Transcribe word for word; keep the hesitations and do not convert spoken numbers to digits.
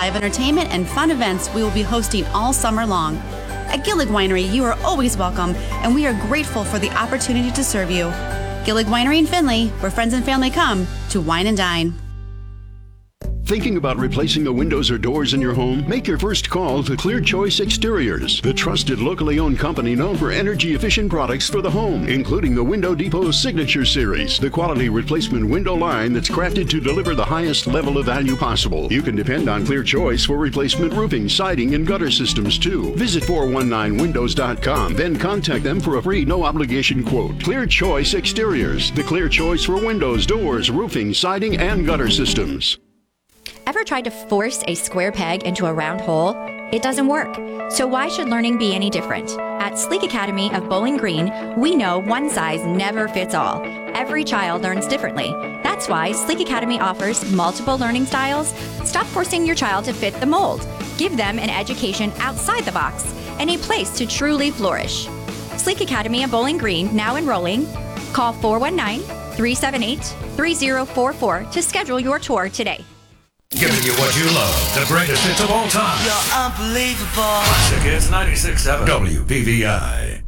live entertainment and fun events we will be hosting all summer long. At Gillig Winery, you are always welcome, and we are grateful for the opportunity to serve you. Gillig Winery in Findlay, where friends and family come to wine and dine. Thinking about replacing the windows or doors in your home? Make your first call to Clear Choice Exteriors, the trusted locally owned company known for energy-efficient products for the home, including the Window Depot Signature Series, the quality replacement window line that's crafted to deliver the highest level of value possible. You can depend on Clear Choice for replacement roofing, siding, and gutter systems, too. Visit four one nine windows dot com, then contact them for a free, no-obligation quote. Clear Choice Exteriors, the clear choice for windows, doors, roofing, siding, and gutter systems. Ever tried to force a square peg into a round hole? It doesn't work. So why should learning be any different? At Sleek Academy of Bowling Green, we know one size never fits all. Every child learns differently. That's why Sleek Academy offers multiple learning styles. Stop forcing your child to fit the mold. Give them an education outside the box and a place to truly flourish. Sleek Academy of Bowling Green, now enrolling. Call four one nine, three seven eight, three zero four four to schedule your tour today. Giving you what you love, the greatest hits of all time. You're unbelievable. Classic Hits ninety-six point seven W B V I.